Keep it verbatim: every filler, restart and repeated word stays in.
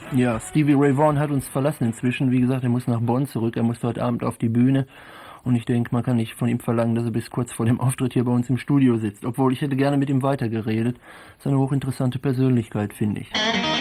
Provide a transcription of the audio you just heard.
Ja, Stevie Ray Vaughan hat uns verlassen inzwischen. Wie gesagt, er muss nach Bonn zurück. Er muss heute Abend auf die Bühne. Und ich denke, man kann nicht von ihm verlangen, dass er bis kurz vor dem Auftritt hier bei uns im Studio sitzt. Obwohl, ich hätte gerne mit ihm weitergeredet. Ist eine hochinteressante Persönlichkeit, finde ich.